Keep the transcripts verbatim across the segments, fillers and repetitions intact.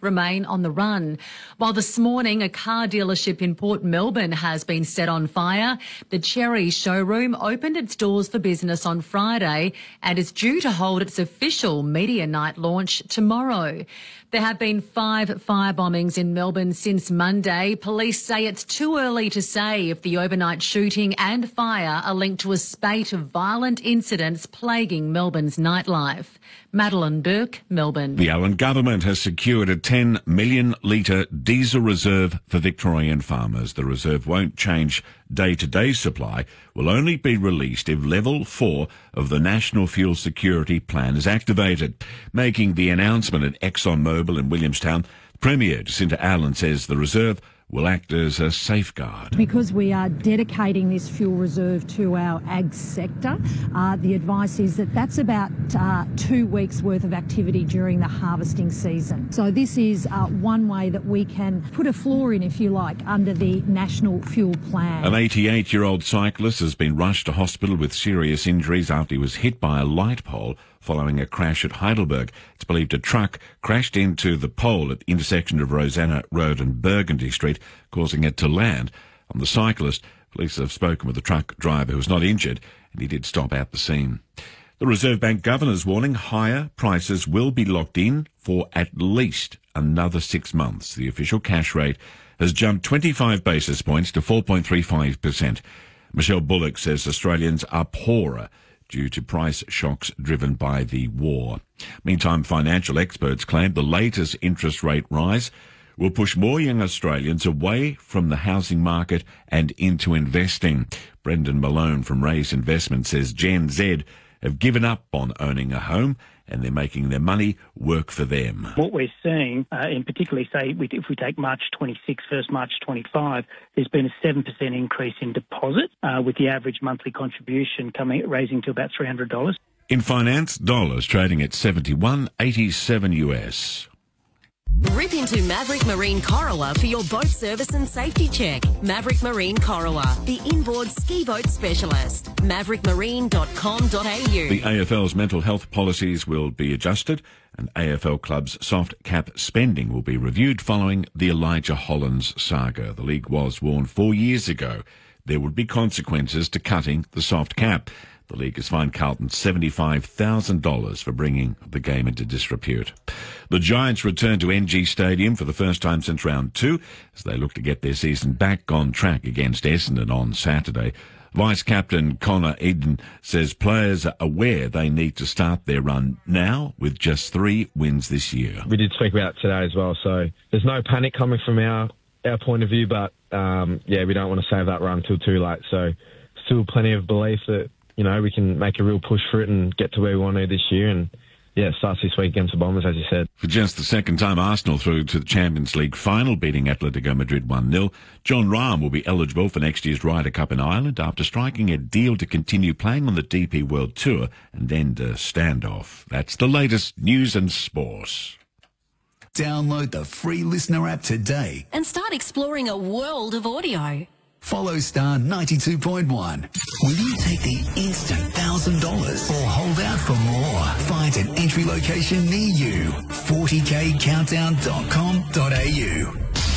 remain on the run. While this morning a car dealership in Port Melbourne has been set on fire, the Cherry showroom opened its doors for business on Friday and is due to hold its official media night launch tomorrow. There have been five fire bombings in Melbourne since Monday. Police say it's too early to say if the overnight shooting and fire are linked to a spate of violent incidents plaguing Melbourne's nightlife. Madeline Burke, Melbourne. The Allen government has secured a ten million litre diesel reserve for Victorian farmers. The reserve won't change day-to-day supply, will only be released if level four of the National Fuel Security Plan is activated. Making the announcement at ExxonMobil in Williamstown, Premier Jacinta Allen says the reserve will act as a safeguard. Because we are dedicating this fuel reserve to our ag sector, uh, the advice is that that's about uh, two weeks worth of activity during the harvesting season. So this is uh, one way that we can put a floor in, if you like, under the National Fuel Plan. An eighty-eight-year-old cyclist has been rushed to hospital with serious injuries after he was hit by a light pole following a crash at Heidelberg. It's believed a truck crashed into the pole at the intersection of Rosanna Road and Burgundy Street, causing it to land on the cyclist. Police have spoken with the truck driver, who was not injured, and he did stop at the scene. The Reserve Bank Governor's warning higher prices will be locked in for at least another six months. The official cash rate has jumped twenty-five basis points to four point three five percent. Michelle Bullock says Australians are poorer due to price shocks driven by the war. Meantime, financial experts claim the latest interest rate rise will push more young Australians away from the housing market and into investing. Brendan Malone from Raise Investment says Gen Z have given up on owning a home and they're making their money work for them. What we're seeing, uh, in particularly, say, if we take March twenty-six versus March twenty-five, there's been a seven percent increase in deposit, uh, with the average monthly contribution coming raising to about three hundred dollars. In finance, dollars trading at seventy-one eighty-seven U S. Rip into Maverick Marine Corolla for your boat service and safety check. Maverick Marine Corolla, the inboard ski boat specialist. maverick marine dot com dot a u. The A F L's mental health policies will be adjusted and A F L clubs' soft cap spending will be reviewed following the Elijah Hollands saga. The league was warned four years ago there would be consequences to cutting the soft cap. The league has fined Carlton seventy-five thousand dollars for bringing the game into disrepute. The Giants return to N G Stadium for the first time since round two as they look to get their season back on track against Essendon on Saturday. Vice-captain Connor Eden says players are aware they need to start their run now with just three wins this year. We did speak about it today as well, so there's no panic coming from our, our point of view, but um, yeah, we don't want to save that run till too late. So still plenty of belief that, you know, we can make a real push for it and get to where we want to this year. And, yeah, it starts this week against the Bombers, as you said. For just the second time, Arsenal through to the Champions League final, beating Atletico Madrid one nil. John Rahm will be eligible for next year's Ryder Cup in Ireland after striking a deal to continue playing on the D P World Tour and end a standoff. That's the latest news and sports. Download the free Listener app today And start exploring a world of audio. Follow Star ninety-two point one. Will you take the instant one thousand dollars or hold out for more? Find an entry location near you. forty k countdown dot com dot a u.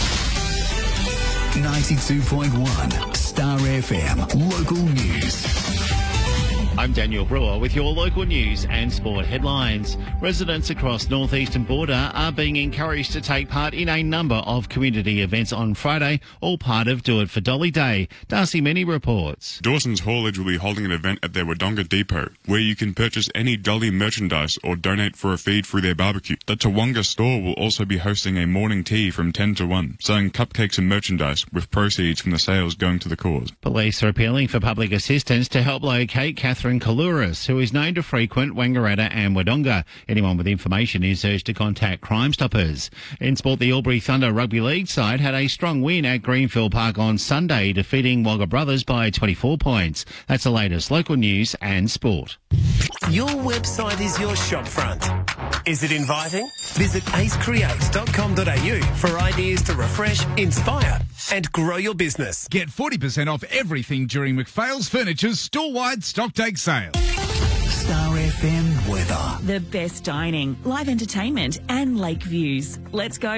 ninety-two point one Star F M Local News. I'm Daniel Brewer with your local news and sport headlines. Residents across northeastern border are being encouraged to take part in a number of community events on Friday, all part of Do It for Dolly Day. Darcy Many reports. Dawson's Haulage will be holding an event at their Wodonga Depot where you can purchase any Dolly merchandise or donate for a feed through their barbecue. The Tawonga store will also be hosting a morning tea from ten to one, selling cupcakes and merchandise with proceeds from the sales going to the cause. Police are appealing for public assistance to help locate Catherine Kalouris, who is known to frequent Wangaratta and Wodonga. Anyone with information is urged to contact Crime Stoppers. In sport, the Albury Thunder Rugby League side had a strong win at Greenfield Park on Sunday, defeating Wagga Brothers by twenty-four points. That's the latest local news and sport. Your website is your shopfront. Is it inviting? Visit ace create dot com dot a u for ideas to refresh, inspire and grow your business. Get forty percent off everything during McPhail's Furniture's store-wide stocktake sale. Star F M weather. The best dining, live entertainment and lake views. Let's go